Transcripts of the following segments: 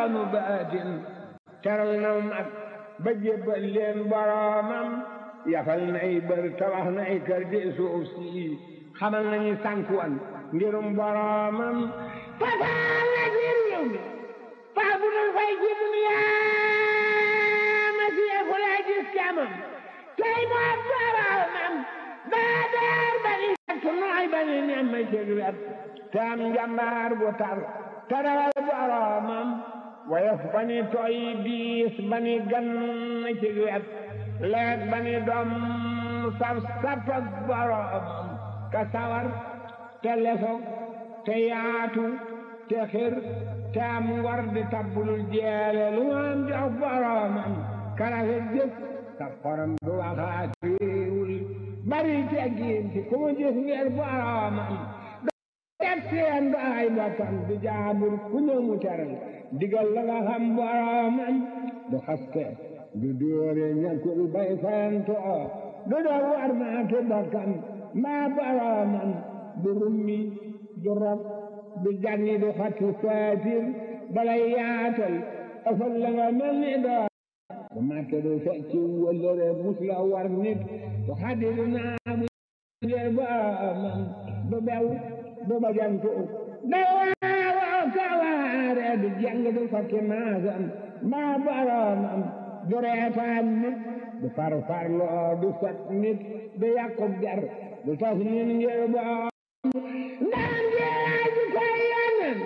yoonu baatin teral na mag ba jébbal leen boroomam yafal nay bër tabax nay kër di suuf si xamal nañu sànkuwan ngirum boroomam fasaal na ci réew mi faa bu dul fay ci duniyaa ma siyeeku laa gis camam tey moo boroomam daa daar bani tu nooy bani nemm cëg wet te am njambaar bu tar tarawal boroomam woyof bani tooy diis bani gan cëg wet leet bani doom saf sapak boroomam ka sawar te lesoog te yaatu te xir te am ngor di tabbulul jeele lu am jox boroomam karafe jëf sa xorom du waxaat réewul bari teggiin ci ku mu gis ngir boroomam def seen baay bokkam di jaabur ku ñëw mu teral digal la nga xam boroomam du xaste du dóore ñàkkul bay fayantoo du doo war maatu bokkam maa boroomam du rummi du rob du janni du xatti saatir balay yaatal ëfal la nga mel ni doo du màtte du fecci wëllëre mus la war nit du xaddi du naamu ngir boroomam du bew du bajantu du waawoo kawaare du jàng du fakki maasam maa boroomam du reetaan nit du farfarloo du sot nit du yàqub der du tas nit ngir boroomam ndaan jeeraa ji koy yonen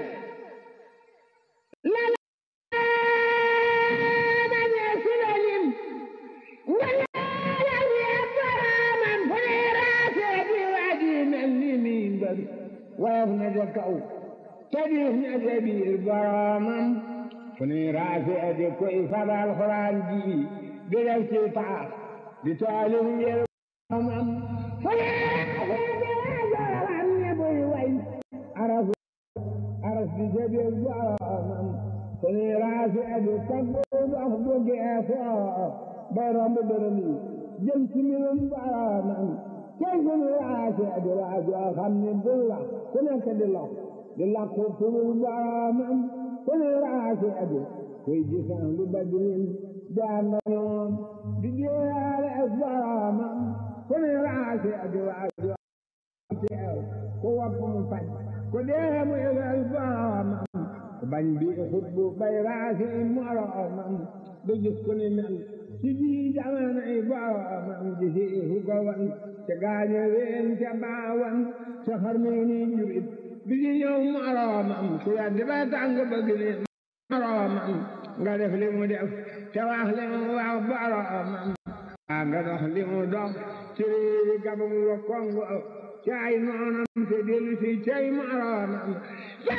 la bañe silalim nga leeral yee boroomam fu ne raasee di waji mel ni mimbar woyof na ja kaw te diis na ja biir boroomam fu ne raasee di koy fabal xuraan ji di def ci taax di taalif ngir boroomam fu ne aras di jabir boroomam fu ne raasee di taggu dox bu geesoo bay romb bërëmi jëm ci mbirum boroomam tey fu ne raasee di waajoo xam ne bul wax ku nekk di lox di lakku turul boroomam fu ne raasee di kuy gisaan lu badrin di àndanoon di jeeyaale ak boroomam fu ne raasee di waajoo teew ku wopp mu faj ku dee mu yëgal boroomam ku bañ bi xutbu bay raasi moroomam du gis ku ni mel ci ji jamonoy boroomam ji si fu ko wan ca gaañe ween ca baawan ca xarnu ni jurit bi ji ñëw moroomam ku yaddi ba tàng bëgg ni moroomam nga def li mu def ca wax li mu wax boroomam nga dox li mu dox ci réewi Gabon wa Congo cay noonam te dellu si cay moroomam